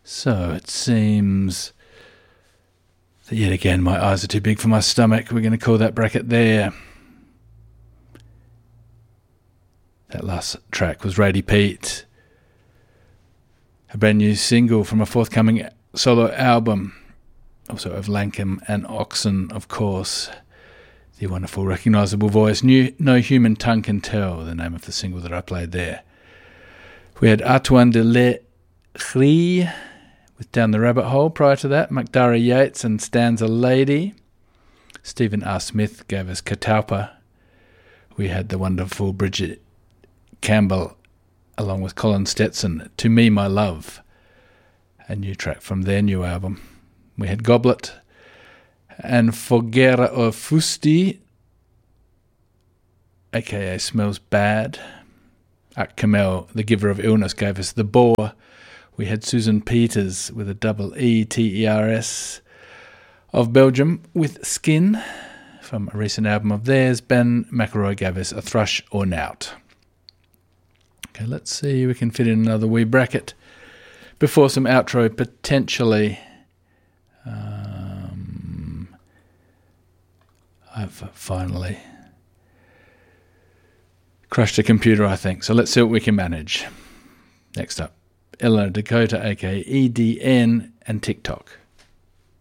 So it seems that yet again my eyes are too big for my stomach. We're going to call that bracket there. That last track was Rady Pete, a brand new single from a forthcoming solo album, also of Lankham and Oxen, of course. The wonderful recognisable voice, No Human Tongue Can Tell, the name of the single that I played there. We had Antoine de Legris with Down the Rabbit Hole. Prior to that, Macdara Yates and Stanza Lady. Stephen R. Smith gave us Catalpa. We had the wonderful Bridget Campbell along with Colin Stetson, To Me My Love, a new track from their new album. We had Goblet and Fogueira of Fusti, aka Smells Bad. Art Kamel, the giver of illness, gave us The Boar. We had Susan Peters with a double E-T-E-R-S of Belgium with Skin from a recent album of theirs. Ben McElroy gave us A Thrush or Knout. Okay, let's see if we can fit in another wee bracket before some outro potentially. I've finally crushed a computer, I think. So let's see what we can manage. Next up, Ella Dakota, aka EDN, and TikTok.